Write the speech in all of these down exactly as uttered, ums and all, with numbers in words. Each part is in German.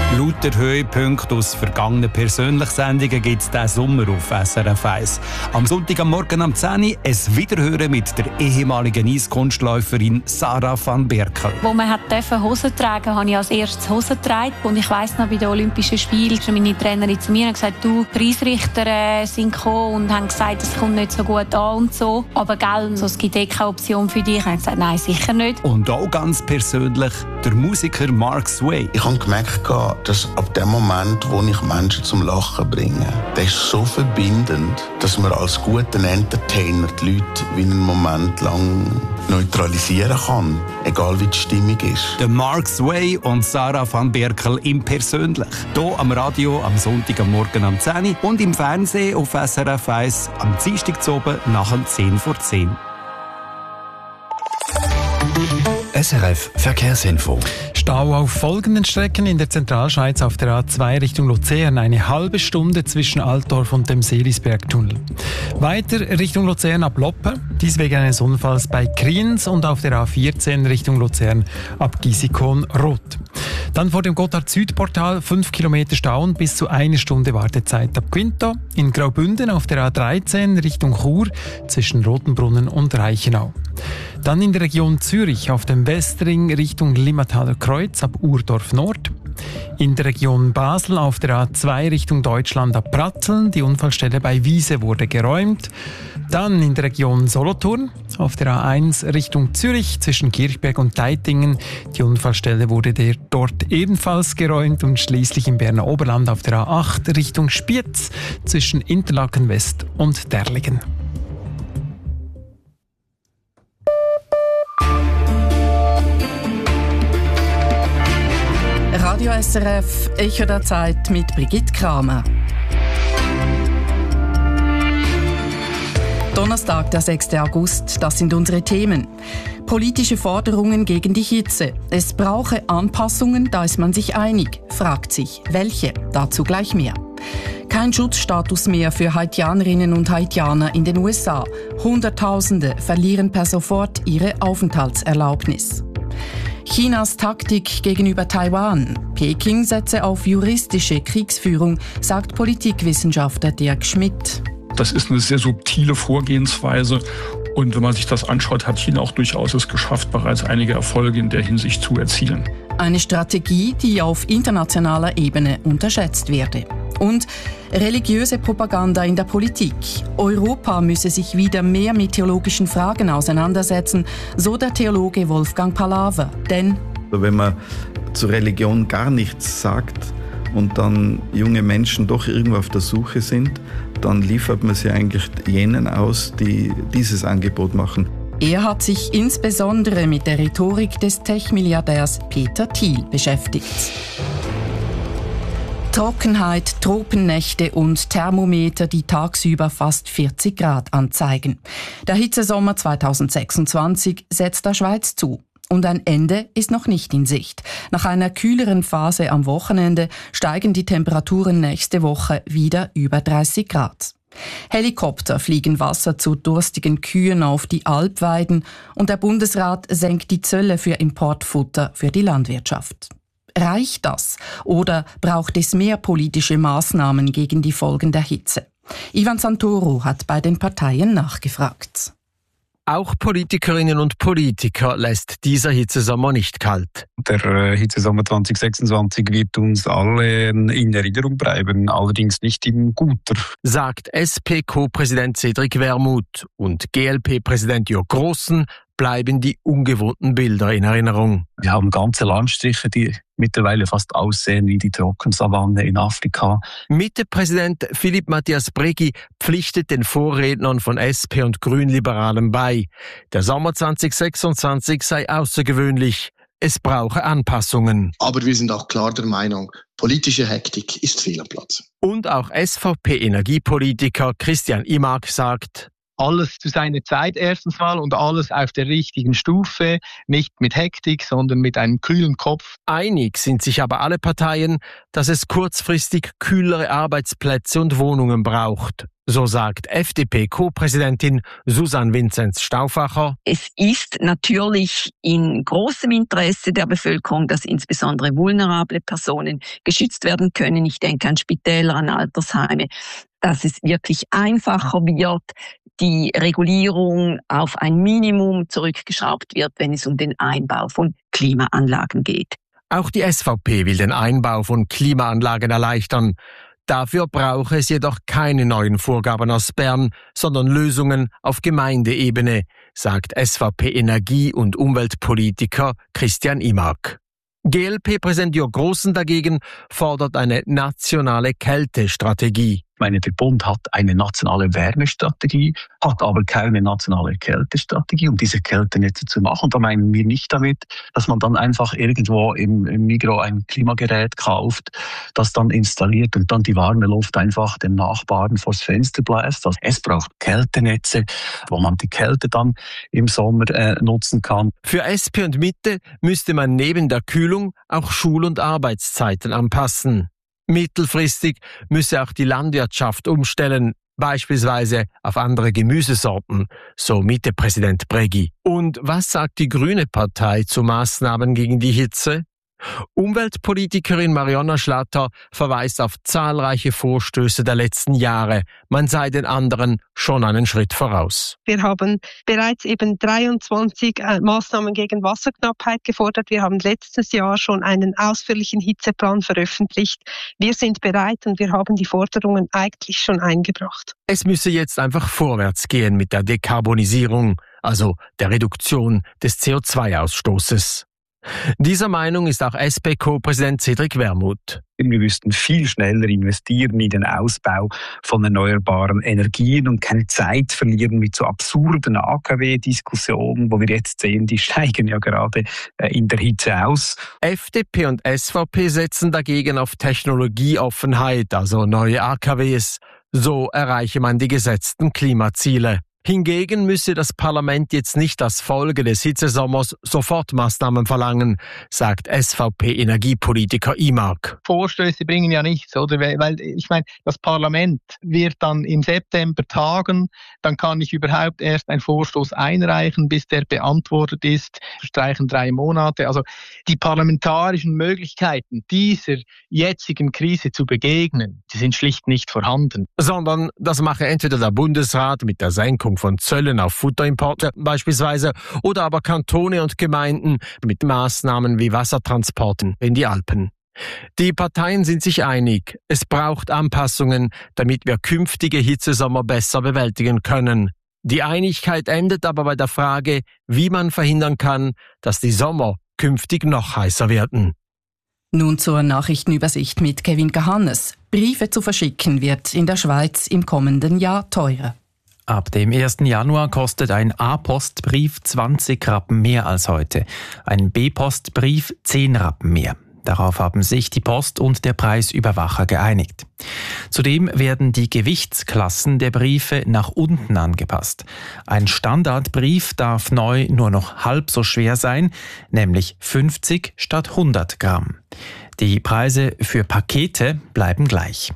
Lauter Höhepunkte aus vergangenen Persönlichsendungen gibt es diesen Sommer auf S R F eins. Am Sonntag am Morgen um zehn Uhr ein Wiederhören mit der ehemaligen Eiskunstläuferin Sarah van Berkel. Wo man hat Hosen tragen, habe ich als erstes Hosen getragen. Und ich weiss noch, bei den Olympischen Spielen kam meine Trainerin zu mir und gesagt, du, die Preisrichter äh, sind gekommen und haben gesagt, es kommt nicht so gut an und so. Aber gell, so, es gibt eh keine Option für dich. Ich habe gesagt, nein, sicher nicht. Und auch ganz persönlich der Musiker Mark Sway. Ich habe gemerkt, dass ab dem Moment, wo ich Menschen zum Lachen bringe, das ist so verbindend, dass man als guter Entertainer die Leute wie einen Moment lang neutralisieren kann, egal wie die Stimmung ist. Der Mark Sway und Sarah van Berkel im Persönlich. Hier am Radio am Sonntag am Morgen um zehn Uhr und im Fernsehen auf S R F eins am Dienstag zu oben nach dem zehn vor zehn. S R F Verkehrsinfo. Stau auf folgenden Strecken in der Zentralschweiz auf der A zwei Richtung Luzern. Eine halbe Stunde zwischen Altdorf und dem Seelisbergtunnel. Weiter Richtung Luzern ab Loppe. Dies wegen eines Unfalls bei Kriens und auf der A vierzehn Richtung Luzern ab Gisikon-Roth. Dann vor dem Gotthard-Südportal fünf Kilometer Stau und bis zu eine Stunde Wartezeit ab Quinto. In Graubünden auf der A dreizehn Richtung Chur zwischen Rotenbrunnen und Reichenau. Dann in der Region Zürich auf dem Westring Richtung Limmataler Kreuz ab Urdorf Nord. In der Region Basel auf der A zwei Richtung Deutschland ab Pratzeln. Die Unfallstelle bei Wiese wurde geräumt. Dann in der Region Solothurn auf der A eins Richtung Zürich zwischen Kirchberg und Deitingen. Die Unfallstelle wurde der dort ebenfalls geräumt. Und schließlich im Berner Oberland auf der A acht Richtung Spiez zwischen Interlaken West und Derlingen. Radio S R F, Echo der Zeit mit Brigitte Kramer. Donnerstag, der sechster August, das sind unsere Themen. Politische Forderungen gegen die Hitze. Es brauche Anpassungen, da ist man sich einig. Fragt sich, welche? Dazu gleich mehr. Kein Schutzstatus mehr für Haitianerinnen und Haitianer in den U S A. Hunderttausende verlieren per sofort ihre Aufenthaltserlaubnis. Chinas Taktik gegenüber Taiwan. Peking setze auf juristische Kriegsführung, sagt Politikwissenschaftler Dirk Schmidt. Das ist eine sehr subtile Vorgehensweise. Und wenn man sich das anschaut, hat China auch durchaus es geschafft, bereits einige Erfolge in der Hinsicht zu erzielen. Eine Strategie, die auf internationaler Ebene unterschätzt werde. Und religiöse Propaganda in der Politik. Europa müsse sich wieder mehr mit theologischen Fragen auseinandersetzen, so der Theologe Wolfgang Palaver. Denn wenn man zur Religion gar nichts sagt und dann junge Menschen doch irgendwo auf der Suche sind, dann liefert man sie eigentlich jenen aus, die dieses Angebot machen. Er hat sich insbesondere mit der Rhetorik des Tech-Milliardärs Peter Thiel beschäftigt. Trockenheit, Tropennächte und Thermometer, die tagsüber fast vierzig Grad anzeigen. Der Hitzesommer zweitausendsechsundzwanzig setzt der Schweiz zu. Und ein Ende ist noch nicht in Sicht. Nach einer kühleren Phase am Wochenende steigen die Temperaturen nächste Woche wieder über dreißig Grad. Helikopter fliegen Wasser zu durstigen Kühen auf die Alpweiden und der Bundesrat senkt die Zölle für Importfutter für die Landwirtschaft. Reicht das? Oder braucht es mehr politische Maßnahmen gegen die Folgen der Hitze? Ivan Santoro hat bei den Parteien nachgefragt. Auch Politikerinnen und Politiker lässt dieser Hitzesommer nicht kalt. Der äh, Hitzesommer zweitausendsechsundzwanzig wird uns alle in Erinnerung bleiben, allerdings nicht in guter. Sagt S P-Co-Präsident Cedric Wermuth und G L P-Präsident Jörg Grossen bleiben die ungewohnten Bilder in Erinnerung. Wir haben ganze Landstriche, die mittlerweile fast aussehen wie die Trockensavanne in Afrika. Mitte-Präsident Philippe Matthias Bregui pflichtet den Vorrednern von S P und Grünliberalen bei. Der Sommer zweitausendsechsundzwanzig sei außergewöhnlich. Es brauche Anpassungen. Aber wir sind auch klar der Meinung, politische Hektik ist fehl am Platz. Und auch S V P-Energiepolitiker Christian Imak sagt, alles zu seiner Zeit erstens mal und alles auf der richtigen Stufe, nicht mit Hektik, sondern mit einem kühlen Kopf. Einig sind sich aber alle Parteien, dass es kurzfristig kühlere Arbeitsplätze und Wohnungen braucht. So sagt F D P-Co-Präsidentin Susanne Vinzenz-Stauffacher. Es ist natürlich in großem Interesse der Bevölkerung, dass insbesondere vulnerable Personen geschützt werden können. Ich denke an Spitäler, an Altersheime, dass es wirklich einfacher wird, die Regulierung auf ein Minimum zurückgeschraubt wird, wenn es um den Einbau von Klimaanlagen geht. Auch die S V P will den Einbau von Klimaanlagen erleichtern. Dafür brauche es jedoch keine neuen Vorgaben aus Bern, sondern Lösungen auf Gemeindeebene, sagt S V P-Energie- und Umweltpolitiker Christian Imark. G L P-Präsident Jörg Grossen dagegen fordert eine nationale Kältestrategie. Ich meine, der Bund hat eine nationale Wärmestrategie, hat aber keine nationale Kältestrategie, um diese Kältenetze zu machen. Und da meinen wir nicht damit, dass man dann einfach irgendwo im, im Migros ein Klimagerät kauft, das dann installiert und dann die warme Luft einfach den Nachbarn vors Fenster bläst. Also es braucht Kältenetze, wo man die Kälte dann im Sommer äh, nutzen kann. Für S P und Mitte müsste man neben der Kühlung auch Schul- und Arbeitszeiten anpassen. Mittelfristig müsse auch die Landwirtschaft umstellen, beispielsweise auf andere Gemüsesorten, so Mitte-Präsident Breggi. Und was sagt die Grüne Partei zu Maßnahmen gegen die Hitze? Umweltpolitikerin Marionna Schlatter verweist auf zahlreiche Vorstöße der letzten Jahre. Man sei den anderen schon einen Schritt voraus. Wir haben bereits eben dreiundzwanzig äh, Maßnahmen gegen Wasserknappheit gefordert. Wir haben letztes Jahr schon einen ausführlichen Hitzeplan veröffentlicht. Wir sind bereit und wir haben die Forderungen eigentlich schon eingebracht. Es müsse jetzt einfach vorwärts gehen mit der Dekarbonisierung, also der Reduktion des C O zwei Ausstoßes. Dieser Meinung ist auch S P-Co-Präsident Cedric Wermuth. Wir müssten viel schneller investieren in den Ausbau von erneuerbaren Energien und keine Zeit verlieren mit so absurden A K W-Diskussionen, wo wir jetzt sehen, die steigen ja gerade in der Hitze aus. F D P und S V P setzen dagegen auf Technologieoffenheit, also neue A K Ws. So erreiche man die gesetzten Klimaziele. Hingegen müsse das Parlament jetzt nicht als Folge des Hitzesommers Sofortmaßnahmen verlangen, sagt S V P-Energiepolitiker Imark. Vorstöße bringen ja nichts, oder? Weil ich meine, das Parlament wird dann im September tagen, dann kann ich überhaupt erst einen Vorstoß einreichen, bis der beantwortet ist, verstreichen drei Monate. Also die parlamentarischen Möglichkeiten, dieser jetzigen Krise zu begegnen, die sind schlicht nicht vorhanden. Sondern das mache entweder der Bundesrat mit der Senkung von Zöllen auf Futterimporte beispielsweise oder aber Kantone und Gemeinden mit Maßnahmen wie Wassertransporten in die Alpen. Die Parteien sind sich einig, es braucht Anpassungen, damit wir künftige Hitzesommer besser bewältigen können. Die Einigkeit endet aber bei der Frage, wie man verhindern kann, dass die Sommer künftig noch heißer werden. Nun zur Nachrichtenübersicht mit Kevin Kahannes. Briefe zu verschicken wird in der Schweiz im kommenden Jahr teurer. Ab dem ersten Januar kostet ein A-Postbrief zwanzig Rappen mehr als heute, ein B-Postbrief zehn Rappen mehr. Darauf haben sich die Post und der Preisüberwacher geeinigt. Zudem werden die Gewichtsklassen der Briefe nach unten angepasst. Ein Standardbrief darf neu nur noch halb so schwer sein, nämlich fünfzig statt hundert Gramm. Die Preise für Pakete bleiben gleich.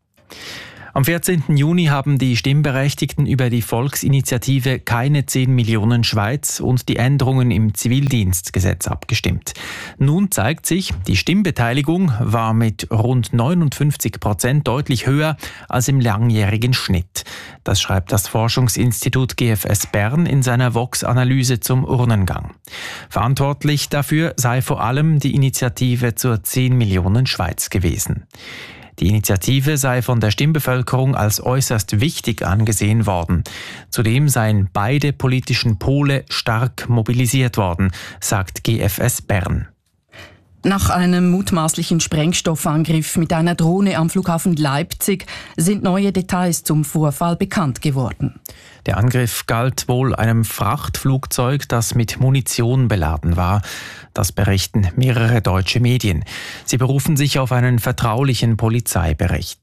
Am vierzehnten Juni haben die Stimmberechtigten über die Volksinitiative Keine zehn Millionen Schweiz und die Änderungen im Zivildienstgesetz abgestimmt. Nun zeigt sich, die Stimmbeteiligung war mit rund neunundfünfzig Prozent deutlich höher als im langjährigen Schnitt. Das schreibt das Forschungsinstitut G F S Bern in seiner Vox-Analyse zum Urnengang. Verantwortlich dafür sei vor allem die Initiative zur zehn Millionen Schweiz gewesen. Die Initiative sei von der Stimmbevölkerung als äußerst wichtig angesehen worden. Zudem seien beide politischen Pole stark mobilisiert worden, sagt G F S Bern. Nach einem mutmaßlichen Sprengstoffangriff mit einer Drohne am Flughafen Leipzig sind neue Details zum Vorfall bekannt geworden. Der Angriff galt wohl einem Frachtflugzeug, das mit Munition beladen war. Das berichten mehrere deutsche Medien. Sie berufen sich auf einen vertraulichen Polizeibericht.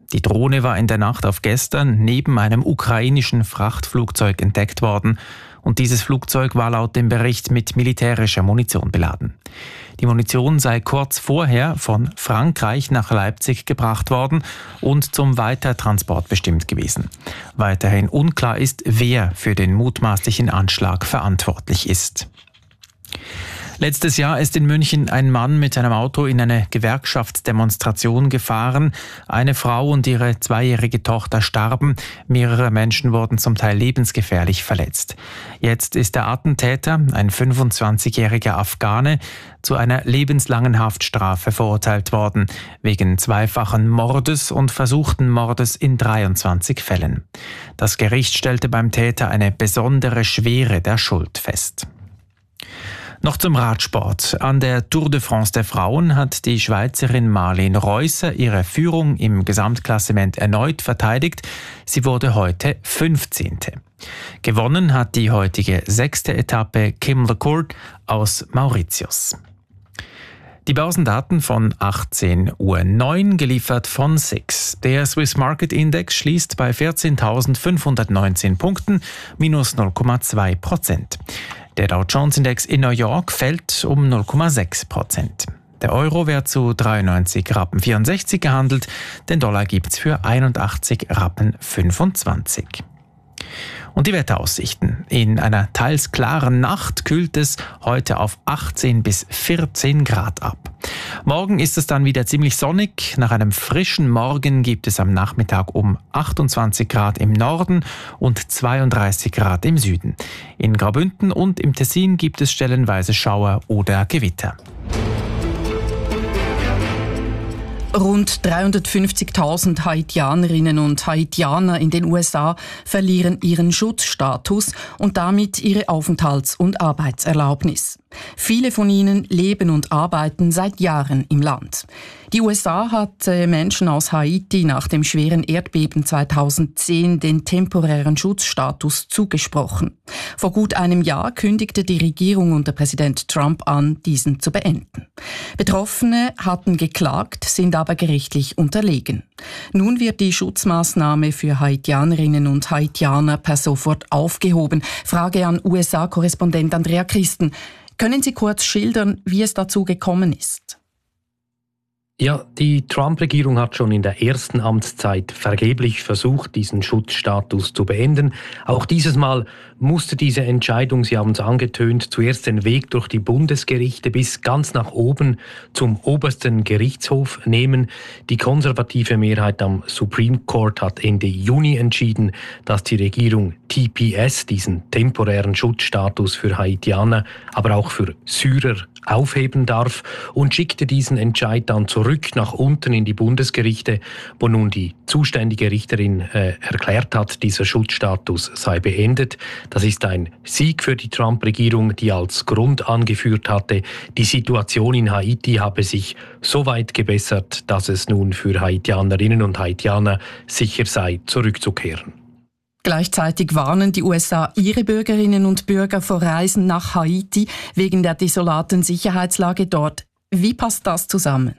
Die Drohne war in der Nacht auf gestern neben einem ukrainischen Frachtflugzeug entdeckt worden und dieses Flugzeug war laut dem Bericht mit militärischer Munition beladen. Die Munition sei kurz vorher von Frankreich nach Leipzig gebracht worden und zum Weitertransport bestimmt gewesen. Weiterhin unklar ist, wer für den mutmaßlichen Anschlag verantwortlich ist. Letztes Jahr ist in München ein Mann mit einem Auto in eine Gewerkschaftsdemonstration gefahren. Eine Frau und ihre zweijährige Tochter starben. Mehrere Menschen wurden zum Teil lebensgefährlich verletzt. Jetzt ist der Attentäter, ein fünfundzwanzigjähriger Afghane, zu einer lebenslangen Haftstrafe verurteilt worden, wegen zweifachen Mordes und versuchten Mordes in dreiundzwanzig Fällen. Das Gericht stellte beim Täter eine besondere Schwere der Schuld fest. Noch zum Radsport. An der Tour de France der Frauen hat die Schweizerin Marlene Reusser ihre Führung im Gesamtklassement erneut verteidigt. Sie wurde heute fünfzehnte Gewonnen hat die heutige sechste Etappe Kim LeCourt aus Mauritius. Die Börsendaten von achtzehn Uhr neun geliefert von S I X. Der Swiss Market Index schließt bei vierzehntausendfünfhundertneunzehn Punkten, minus null Komma zwei Prozent. Der Dow Jones Index in New York fällt um null Komma sechs Prozent. Der Euro wird zu dreiundneunzig Rappen vierundsechzig gehandelt, den Dollar gibt's für einundachtzig Rappen fünfundzwanzig. Und die Wetteraussichten. In einer teils klaren Nacht kühlt es heute auf achtzehn bis vierzehn Grad ab. Morgen ist es dann wieder ziemlich sonnig. Nach einem frischen Morgen gibt es am Nachmittag um achtundzwanzig Grad im Norden und zweiunddreißig Grad im Süden. In Graubünden und im Tessin gibt es stellenweise Schauer oder Gewitter. Rund dreihundertfünfzigtausend Haitianerinnen und Haitianer in den U S A verlieren ihren Schutzstatus und damit ihre Aufenthalts- und Arbeitserlaubnis. Viele von ihnen leben und arbeiten seit Jahren im Land. Die U S A hat Menschen aus Haiti nach dem schweren Erdbeben zweitausendzehn den temporären Schutzstatus zugesprochen. Vor gut einem Jahr kündigte die Regierung unter Präsident Trump an, diesen zu beenden. Betroffene hatten geklagt, sind aber gerichtlich unterlegen. Nun wird die Schutzmaßnahme für Haitianerinnen und Haitianer per sofort aufgehoben. Frage an U S A-Korrespondent Andrea Christen. Können Sie kurz schildern, wie es dazu gekommen ist? Ja, die Trump-Regierung hat schon in der ersten Amtszeit vergeblich versucht, diesen Schutzstatus zu beenden. Auch dieses Mal musste diese Entscheidung, Sie haben es angetönt, zuerst den Weg durch die Bundesgerichte bis ganz nach oben zum obersten Gerichtshof nehmen. Die konservative Mehrheit am Supreme Court hat Ende Juni entschieden, dass die Regierung T P S, diesen temporären Schutzstatus für Haitianer, aber auch für Syrer, aufheben darf und schickte diesen Entscheid dann zurück nach unten in die Bundesgerichte, wo nun die zuständige Richterin äh, erklärt hat, dieser Schutzstatus sei beendet. Das ist ein Sieg für die Trump-Regierung, die als Grund angeführt hatte, die Situation in Haiti habe sich so weit gebessert, dass es nun für Haitianerinnen und Haitianer sicher sei, zurückzukehren. Gleichzeitig warnen die U S A ihre Bürgerinnen und Bürger vor Reisen nach Haiti wegen der desolaten Sicherheitslage dort. Wie passt das zusammen?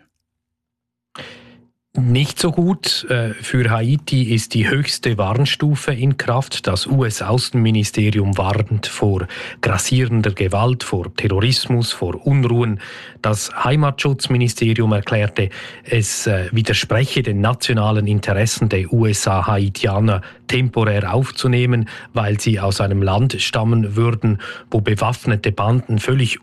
Nicht so gut. Für Haiti ist die höchste Warnstufe in Kraft. Das U S-Außenministerium warnt vor grassierender Gewalt, vor Terrorismus, vor Unruhen. Das Heimatschutzministerium erklärte, es widerspreche den nationalen Interessen der U S A, Haitianer temporär aufzunehmen, weil sie aus einem Land stammen würden, wo bewaffnete Banden völlig